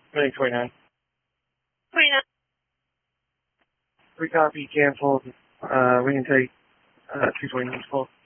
29. 29. Recopy, canceled. We can take 220 call.